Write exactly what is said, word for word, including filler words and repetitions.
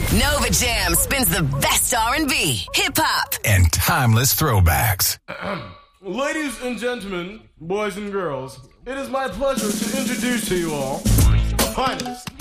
Nova Jam spins the best R and B, hip-hop, and timeless throwbacks. Ladies and gentlemen, boys and girls, it is my pleasure to introduce to you all the finest,